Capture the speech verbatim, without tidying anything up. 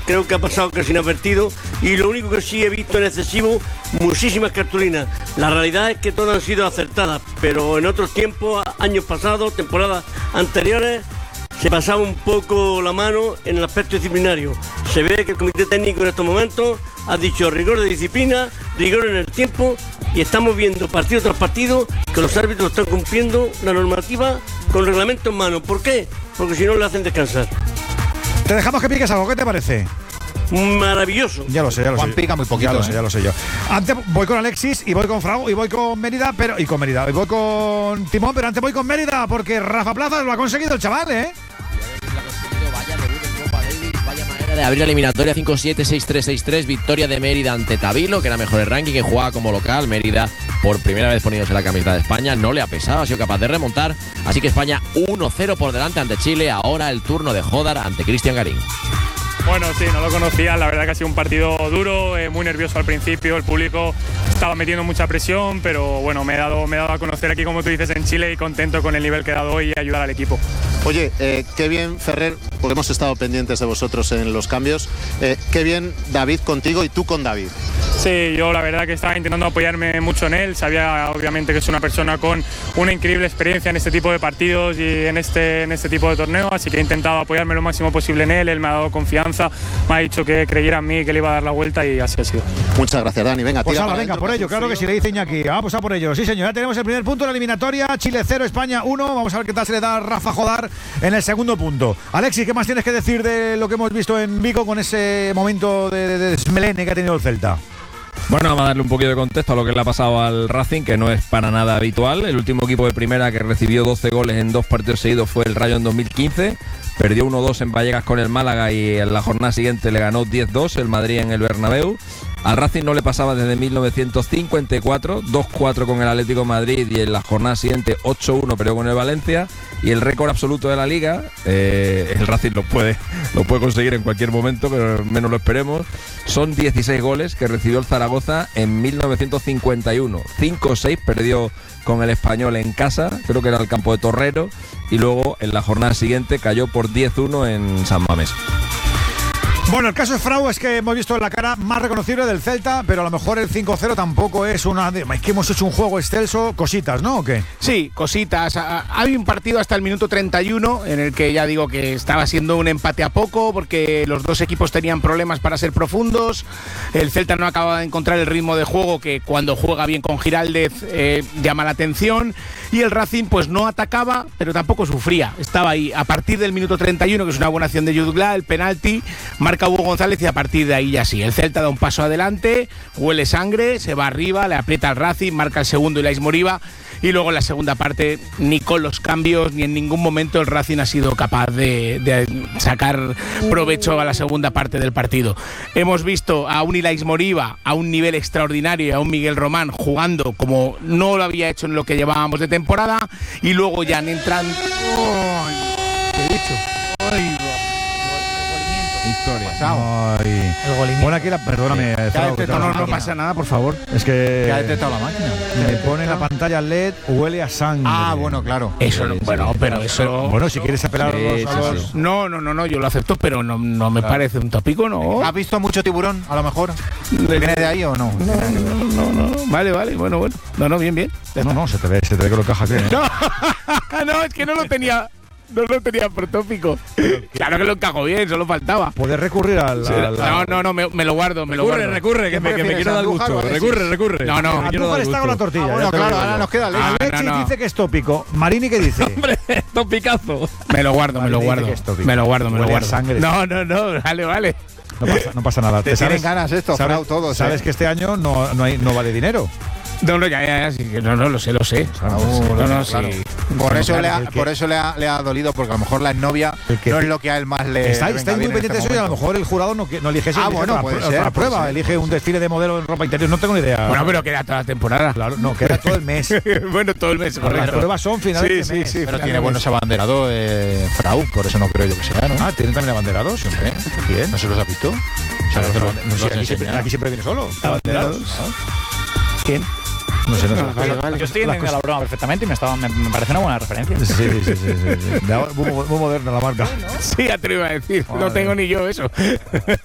creo que ha pasado casi inadvertido, y lo único que sí he visto en excesivo, muchísimas cartulinas. La realidad es que todas han sido acertadas, pero en otros tiempos, años pasados, temporadas anteriores, se pasaba un poco la mano en el aspecto disciplinario. Se ve que el comité técnico en estos momentos ha dicho rigor de disciplina, rigor en el tiempo, y estamos viendo partido tras partido que los árbitros están cumpliendo la normativa con el reglamento en mano. ¿Por qué? Porque si no le hacen descansar. Te dejamos que piques algo, ¿qué te parece? Maravilloso. Ya lo sé, ya lo Juan sé. pica muy poquito. Ya lo sé, ¿eh? ya lo sé yo. Antes voy con Alexis y voy con Frau y voy con Mérida, pero y con Mérida, y voy con Timón, pero antes voy con Mérida porque Rafa Plaza lo ha conseguido el chaval, ¿eh? De abrir la eliminatoria cinco siete seis tres seis tres, victoria de Mérida ante Tabilo, que era mejor el ranking, que jugaba como local. Mérida, por primera vez poniéndose la camiseta de España, no le ha pesado, ha sido capaz de remontar, así que España uno cero por delante ante Chile. Ahora el turno de Jodar ante Cristian Garín. Bueno, sí, no lo conocía, la verdad que ha sido un partido duro, eh, muy nervioso al principio, el público estaba metiendo mucha presión, pero bueno, me he dado, me he dado a conocer aquí, como tú dices, en Chile, y contento con el nivel que he dado hoy y ayudar al equipo. Oye, eh, qué bien, Ferrer, porque hemos estado pendientes de vosotros en los cambios, eh, qué bien David contigo y tú con David. Sí, yo la verdad que estaba intentando apoyarme mucho en él, sabía obviamente que es una persona con una increíble experiencia en este tipo de partidos y en este, en este tipo de torneo, así que he intentado apoyarme lo máximo posible en él, él me ha dado confianza, me ha dicho que creyera en mí, que le iba a dar la vuelta, y así ha sido. Muchas gracias, Dani, venga, Pues tira ala, para venga, adentro, por que ello, hace claro frío. que sí, le dice Iñaki. Vamos a por ello, sí señor, ya tenemos el primer punto de la eliminatoria, Chile cero, España uno, vamos a ver qué tal se le da a Rafa Jodar en el segundo punto. Alexis, ¿qué más tienes que decir de lo que hemos visto en Vigo con ese momento de, de, de desmelene que ha tenido el Celta? Bueno, vamos a darle un poquito de contexto a lo que le ha pasado al Racing, que no es para nada habitual. El último equipo de primera que recibió doce goles en dos partidos seguidos fue el Rayo en dos mil quince. Perdió uno dos en Vallecas con el Málaga y en la jornada siguiente le ganó diez dos el Madrid en el Bernabéu. Al Racing no le pasaba desde mil novecientos cincuenta y cuatro, dos cuatro con el Atlético de Madrid y en la jornada siguiente ocho uno pero con el Valencia. Y el récord absoluto de la Liga, eh, el Racing lo puede, lo puede conseguir en cualquier momento, pero menos lo esperemos, son dieciséis goles que recibió el Zaragoza en mil novecientos cincuenta y uno. cinco seis perdió con el Español en casa, creo que era el campo de Torrero, y luego en la jornada siguiente cayó por diez uno en San Mamés. Bueno, el caso de Frau es que hemos visto la cara más reconocible del Celta, pero a lo mejor el cinco cero tampoco es una... De, es que hemos hecho un juego excelso, cositas, ¿no? ¿O qué? Sí, cositas. Hay un partido hasta el minuto treinta y uno en el que ya digo que estaba siendo un empate a poco porque los dos equipos tenían problemas para ser profundos. El Celta no acababa de encontrar el ritmo de juego que cuando juega bien con Giraldez eh, llama la atención. Y el Racing pues no atacaba, pero tampoco sufría. Estaba ahí a partir del minuto treinta y uno, que es una buena acción de Yudgla, el penalti, marca Hugo González y a partir de ahí ya sí. El Celta da un paso adelante, huele sangre, se va arriba, le aprieta al Racing, marca el segundo y la Moriba. Y luego en la segunda parte, ni con los cambios, ni en ningún momento el Racing ha sido capaz de, de sacar provecho a la segunda parte del partido. Hemos visto a un Ilais Moriba a un nivel extraordinario y a un Miguel Román jugando como no lo había hecho en lo que llevábamos de temporada, y luego ya entran... ¡Ay! ¿Qué he dicho? ¡Ay! Historia. Ay. El golín. Pon aquí la... Perdóname. Sí. Frau, No, no, no pasa nada, por favor. Es que... ¿Qué ha detectado la máquina? Me pone en la pantalla L E D, huele a sangre. Ah, bueno, claro. Eso no, bueno, pero eso... Bueno, si quieres apelar Sí, a los... sí, a los- sí. No, no, no, no, yo lo acepto, pero no, no me parece un tópico, ¿no? ¿Has visto mucho tiburón, a lo mejor? ¿Viene de ahí o no? No, no, no, no. Vale, vale, bueno, bueno. No, no, bien, bien. No, no, se te ve, se te ve que lo encaja bien. ¿eh? No, no, es que no lo tenía... No lo tenía por tópico. Claro que lo encajo bien, solo faltaba. Puedes recurrir al... al- No, no, no, me, me lo guardo, me lo Recurre, guardo. recurre, que me, que me quiero dar Andújar gusto. o Alexis? Recurre, recurre. No, no. Me quiero dar Andújar está con la gusto. tortilla. Ah, bueno, ya te lo claro, digo ahora yo. nos queda Alexis. Alexis No, no. dice que es tópico. Marini, ¿qué dice? Hombre, topicazo. Me lo guardo, me lo Vale, guardo. dice que es tópico. Me lo guardo, me lo Huele a guardo. sangre. No, no, no, vale, vale. No pasa, no pasa nada. Te tienen sabes- ganas esto, sabes- Frau, todos, Sabes ¿eh? que este año no, no, hay, no vale dinero. No, no, ya, ya, ya, sí, que no, no, lo sé, lo sé. Ah, No, no, no, sí. claro. Por eso, claro, le ha, el que- por eso le ha, le ha dolido, porque a lo mejor la exnovia El que- no es lo que a él más le. Está, venga estáis muy bien en pendientes de este eso y a lo momento. mejor el jurado no, que- no elige eso. Ah, elige bueno, otra, puede otra ser, puede prueba. ser. Elige un desfile de modelo en ropa interior. No tengo ni idea. Bueno, pero queda toda la temporada. Claro, no, queda todo el mes. Bueno, todo el mes, Las correcto. pruebas son finales Sí, de sí, mes. sí. Pero tiene buenos abanderados, eh, Frau, por eso no creo yo que sea, ¿no? Ah, ¿tienen también abanderados? Siempre. Bien. ¿No se los has visto? O sea, no te lo- no No se sé, los aquí, siempre, enseña. aquí siempre viene solo. Abanderados. ¿Quién? No sé, no sé. Vale, vale. Yo estoy entendiendo la broma perfectamente y me, estaba, me, me parece una buena referencia. Sí, sí, sí, sí, sí, sí. De ahora, muy, muy moderna la marca. Sí, ya te lo iba a decir. Madre No tengo mía. ni yo eso.